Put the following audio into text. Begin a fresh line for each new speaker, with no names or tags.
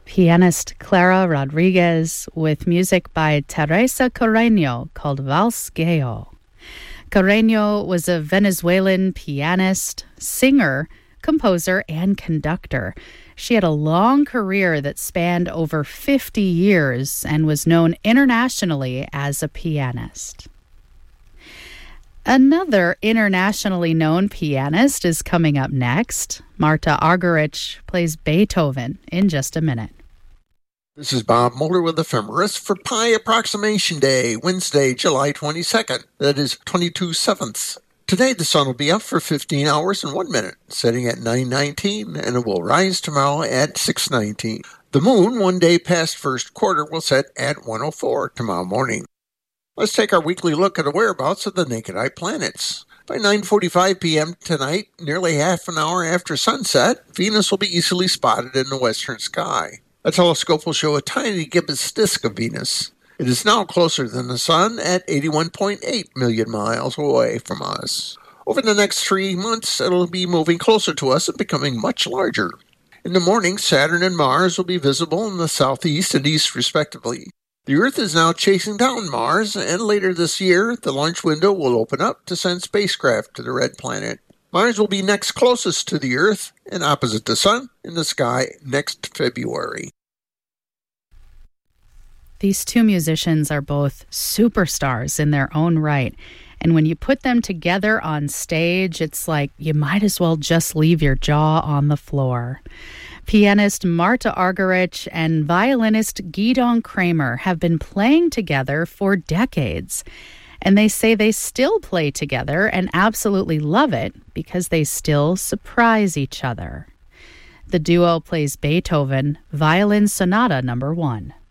Pianist Clara Rodriguez with music by Teresa Carreño called Vals Geo. Carreño was a Venezuelan pianist, singer, composer, and conductor. She had a long career that spanned over 50 years and was known internationally as a pianist. Another internationally known pianist is coming up next. Marta Argerich plays Beethoven in just a minute.
This is Bob Moeller with Ephemeris for Pi Approximation Day, Wednesday, July 22nd. That is 22/7. Today the sun will be up for 15 hours and 1 minute, setting at 9:19, and it will rise tomorrow at 6:19. The moon, 1 day past first quarter, will set at 1:04 tomorrow morning. Let's take our weekly look at the whereabouts of the naked eye planets. By 9:45 p.m. tonight, nearly half an hour after sunset, Venus will be easily spotted in the western sky. A telescope will show a tiny gibbous disk of Venus. It is now closer than the Sun at 81.8 million miles away from us. Over the next 3 months, it'll be moving closer to us and becoming much larger. In the morning, Saturn and Mars will be visible in the southeast and east, respectively. The Earth is now chasing down Mars, and later this year, the launch window will open up to send spacecraft to the red planet. Mars will be next closest to the Earth and opposite the Sun in the sky next February.
These two musicians are both superstars in their own right. And when you put them together on stage, it's like you might as well just leave your jaw on the floor. Pianist Marta Argerich and violinist Gidon Kramer have been playing together for decades. And they say they still play together and absolutely love it because they still surprise each other. The duo plays Beethoven, Violin Sonata No. 1.